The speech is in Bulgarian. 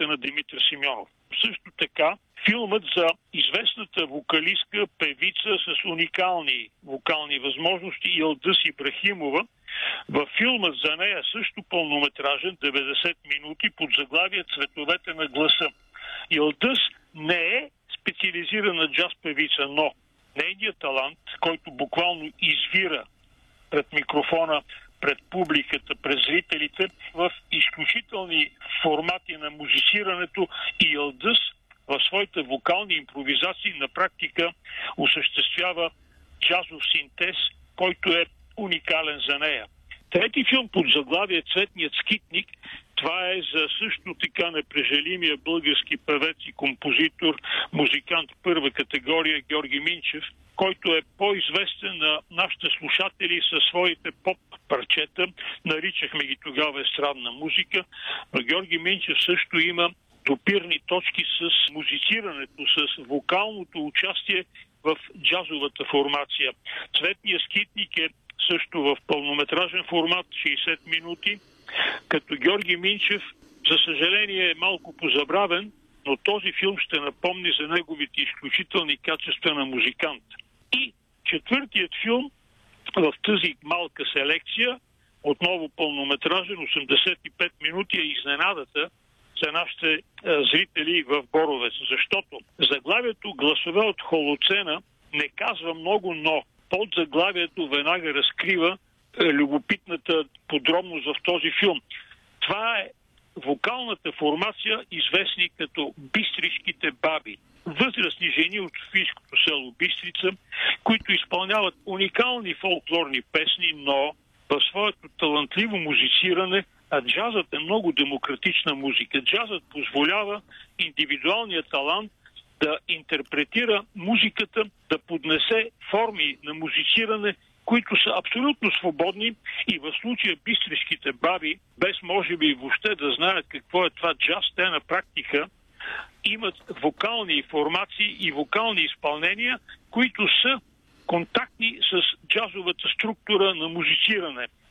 ролята на Димитър Симеонов. Също така, филмът за известната вокалистка, певица с уникални вокални възможности Йылдыз Ибрахимова. Във филмът за нея също пълнометражен, 90 минути, под заглавие "Цветовете на гласа". Йылдыз не е специализирана джаз певица, но нейният талант, който буквално извира пред микрофона, пред публиката, пред зрителите, в изключителни формати на музицирането, и Йылдыз в своите вокални импровизации на практика осъществява джазов синтез, който е уникален за нея. Трети филм под заглавие "Цветният скитник", това е за също така непрежалимия български певец и композитор, музикант първа категория Георги Минчев, който е по-известен на нашите слушатели със своите поп парчета. Наричахме ги тогава естрадна музика, но Георги Минчев също има допирни точки с музицирането, с вокалното участие в джазовата формация. "Цветният скитник" е също в пълнометражен формат, 60 минути, като Георги Минчев, за съжаление, е малко позабравен, но този филм ще напомни за неговите изключителни качества на музикант. И четвъртият филм в тази малка селекция, отново пълнометражен, 85 минути, е изненадата за нашите зрители в Боровец, защото заглавието "Гласове от Холоцена" не казва много, но под заглавието веднага разкрива любопитната подробност в този филм. Това е вокалната формация, известни като Бистришките баби. Възрастни жени от софийското село Бистрица, които изпълняват уникални фолклорни песни, но в своето талантливо музициране, а джазът е много демократична музика. Джазът позволява индивидуалния талант да интерпретира музиката, да поднесе форми на музициране, които са абсолютно свободни, и в случая Бистришките баби, без може би въобще да знаят какво е това джаз, те на практика имат вокални формации и вокални изпълнения, които са контактни с джазовата структура на музициране.